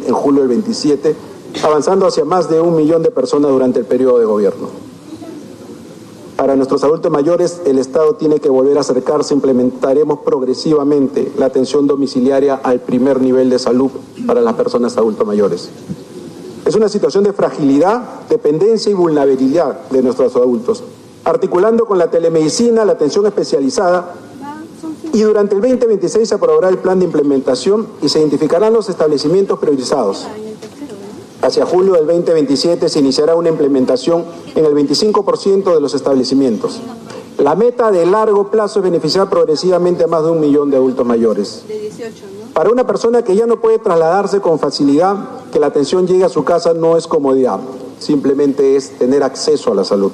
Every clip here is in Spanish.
100.000 en julio del 27, avanzando hacia más de 1 millón de personas durante el periodo de gobierno. Para nuestros adultos mayores, el Estado tiene que volver a acercarse. Implementaremos progresivamente la atención domiciliaria al primer nivel de salud para las personas adultos mayores. Es una situación de fragilidad, dependencia y vulnerabilidad de nuestros adultos, articulando con la telemedicina, la atención especializada, y durante el 2026 se aprobará el plan de implementación y se identificarán los establecimientos priorizados. Hacia julio del 2027 se iniciará una implementación en el 25% de los establecimientos. La meta de largo plazo es beneficiar progresivamente a más de 1 millón de adultos mayores. Para una persona que ya no puede trasladarse con facilidad, que la atención llegue a su casa no es comodidad, simplemente es tener acceso a la salud.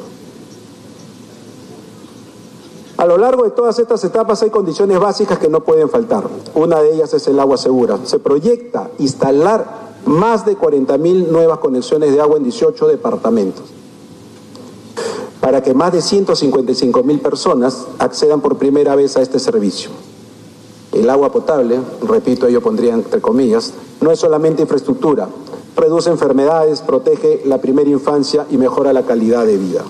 A lo largo de todas estas etapas hay condiciones básicas que no pueden faltar. Una de ellas es el agua segura. Se proyecta instalar más de 40.000 nuevas conexiones de agua en 18 departamentos, para que más de 155.000 personas accedan por primera vez a este servicio. El agua potable, repito, ello pondría entre comillas, no es solamente infraestructura, reduce enfermedades, protege la primera infancia y mejora la calidad de vida.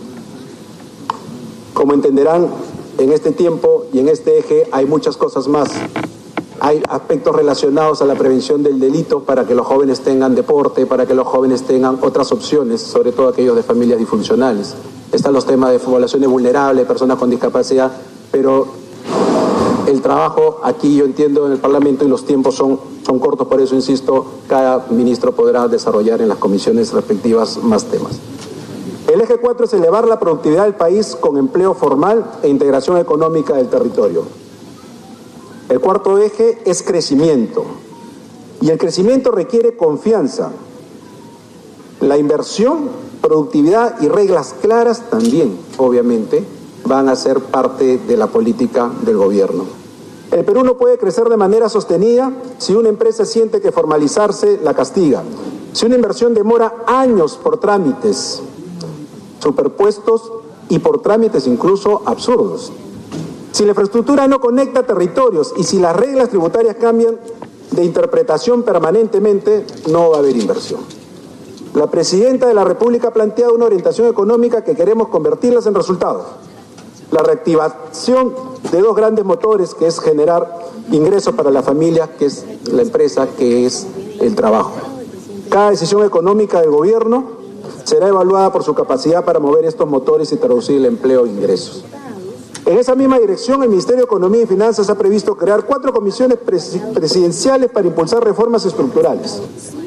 Como entenderán, en este tiempo y en este eje hay muchas cosas más. Hay aspectos relacionados a la prevención del delito para que los jóvenes tengan deporte, para que los jóvenes tengan otras opciones, sobre todo aquellos de familias disfuncionales. Están los temas de poblaciones vulnerables, personas con discapacidad, pero el trabajo aquí, yo entiendo, en el Parlamento y los tiempos son cortos, por eso insisto, cada ministro podrá desarrollar en las comisiones respectivas más temas. El eje 4 es elevar la productividad del país con empleo formal e integración económica del territorio. El cuarto eje es crecimiento, y el crecimiento requiere confianza. La inversión, productividad y reglas claras también, obviamente, van a ser parte de la política del gobierno. El Perú no puede crecer de manera sostenida si una empresa siente que formalizarse la castiga, si una inversión demora años por trámites superpuestos y por trámites incluso absurdos. Si la infraestructura no conecta territorios y si las reglas tributarias cambian de interpretación permanentemente, no va a haber inversión. La Presidenta de la República ha planteado una orientación económica que queremos convertirlas en resultados. La reactivación de dos grandes motores, que es generar ingresos para la familia, que es la empresa, que es el trabajo. Cada decisión económica del gobierno será evaluada por su capacidad para mover estos motores y traducir el empleo e ingresos. En esa misma dirección, el Ministerio de Economía y Finanzas ha previsto crear 4 comisiones presidenciales para impulsar reformas estructurales.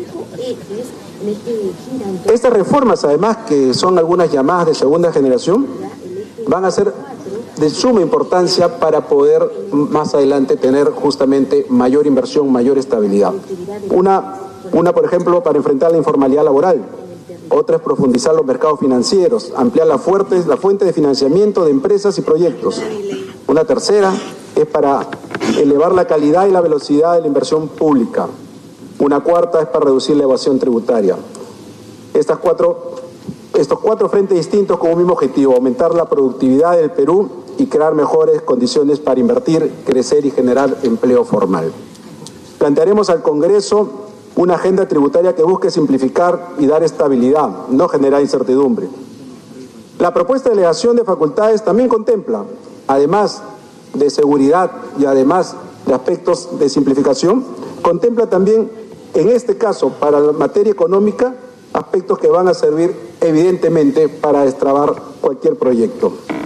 Estas reformas, además, que son algunas llamadas de segunda generación, van a ser de suma importancia para poder más adelante tener justamente mayor inversión, mayor estabilidad. Una, por ejemplo, para enfrentar la informalidad laboral. Otra es profundizar los mercados financieros, ampliar la fuente de financiamiento de empresas y proyectos. Una tercera es para elevar la calidad y la velocidad de la inversión pública. Una cuarta es para reducir la evasión tributaria. Estos 4 frentes distintos con un mismo objetivo: aumentar la productividad del Perú y crear mejores condiciones para invertir, crecer y generar empleo formal. Plantearemos al Congreso una agenda tributaria que busque simplificar y dar estabilidad, no generar incertidumbre. La propuesta de delegación de facultades también contempla, además de seguridad y además de aspectos de simplificación, contempla también, en este caso, para la materia económica, aspectos que van a servir evidentemente para destrabar cualquier proyecto.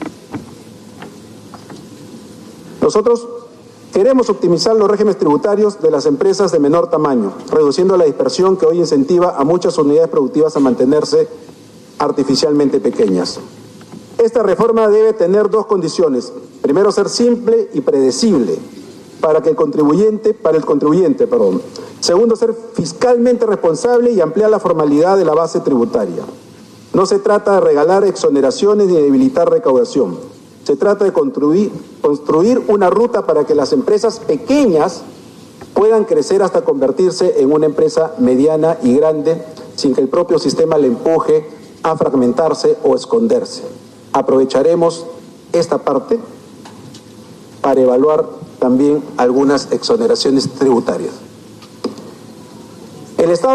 Nosotros queremos optimizar los regímenes tributarios de las empresas de menor tamaño, reduciendo la dispersión que hoy incentiva a muchas unidades productivas a mantenerse artificialmente pequeñas. Esta reforma debe tener 2 condiciones. Primero, ser simple y predecible para el contribuyente. Segundo, ser fiscalmente responsable y ampliar la formalidad de la base tributaria. No se trata de regalar exoneraciones ni de debilitar recaudación. Se trata de construir una ruta para que las empresas pequeñas puedan crecer hasta convertirse en una empresa mediana y grande sin que el propio sistema le empuje a fragmentarse o esconderse. Aprovecharemos esta parte para evaluar también algunas exoneraciones tributarias. El Estado